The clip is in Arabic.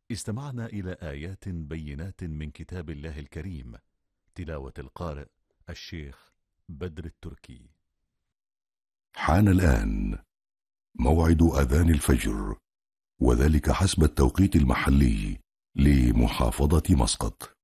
استمعنا إلى آيات بينات من كتاب الله الكريم، تلاوة القارئ الشيخ بدر التركي. حان الآن موعد أذان الفجر، وذلك حسب التوقيت المحلي لمحافظة مسقط.